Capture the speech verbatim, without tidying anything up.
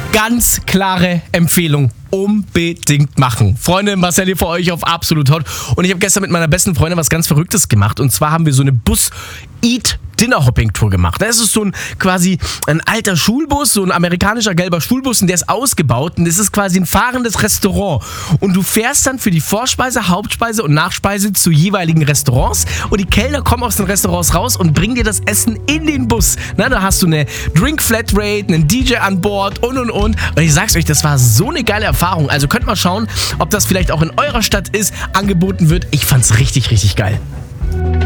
Ganz klare Empfehlung. Unbedingt machen. Freunde, Marcel hier für euch auf Absolut Hot. Und ich habe gestern mit meiner besten Freundin was ganz Verrücktes gemacht. Und zwar haben wir so eine Bus-Eat-Dinner-Hopping-Tour gemacht. Das ist so ein quasi ein alter Schulbus, so ein amerikanischer gelber Schulbus, und der ist ausgebaut. Und das ist quasi ein fahrendes Restaurant. Und du fährst dann für die Vorspeise, Hauptspeise und Nachspeise zu jeweiligen Restaurants. Und die Kellner kommen aus den Restaurants raus und bringen dir das Essen in den Bus. Na, da hast du eine Drink-Flatrate, einen D J an Bord und und und. Und ich sag's euch, das war so eine geile Erfahrung. Also könnt mal schauen, ob das vielleicht auch in eurer Stadt ist, angeboten wird. Ich fand's richtig, richtig geil.